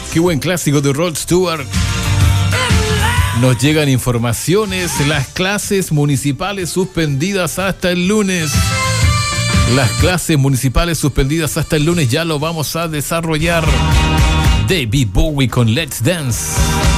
Qué buen clásico de Rod Stewart. Nos llegan informaciones, las clases municipales suspendidas hasta el lunes. Las clases municipales suspendidas hasta el lunes, ya lo vamos a desarrollar. David Bowie con Let's Dance.